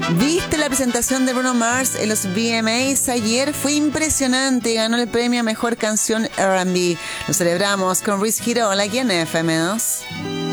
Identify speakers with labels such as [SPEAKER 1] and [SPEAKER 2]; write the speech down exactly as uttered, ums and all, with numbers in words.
[SPEAKER 1] ¿Viste la presentación de Bruno Mars en los V M As ayer? Fue impresionante y ganó el premio a Mejor Canción R and B. Lo celebramos con Riz Girol aquí en F M dos.